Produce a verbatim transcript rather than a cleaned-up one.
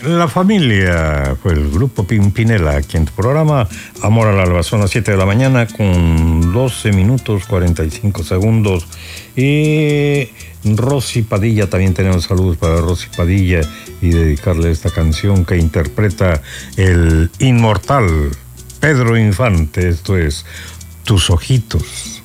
La familia fue el grupo Pimpinela aquí en tu programa Amor al Alba. Son las siete de la mañana con doce minutos cuarenta y cinco segundos. Y Rosy Padilla, también tenemos saludos para Rosy Padilla y dedicarle esta canción que interpreta el inmortal Pedro Infante. Esto es Tus Ojitos.